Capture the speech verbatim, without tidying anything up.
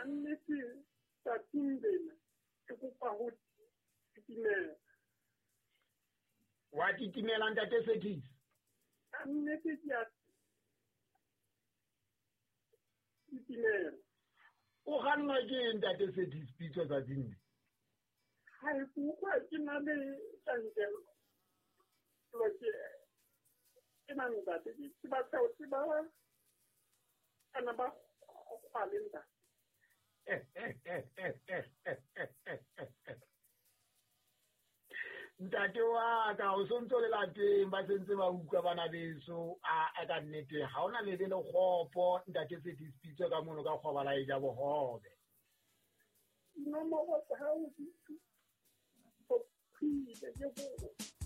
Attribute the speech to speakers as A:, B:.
A: ka nnete tsatsing lena ke kopa ho titimela.
B: Wa titimela ntate Sethis?
A: Ka nnete ke a titimela.
B: O ganna ke ntate Sethis pitso tsatsing le?
A: Ha e bua ke na le tshantelo. Lo ke ke nang ntate ke ba tsa o tseba ana ba kgwalinda.
B: Ntate wa ka o sontso le lateng ba sentse ba utlwa bana beso a ka nnete ha ona le le kgopo ntate Sethis pitso ka mono ka kgobala e ja bohobe.
A: No mo go sa o di. O phile ke go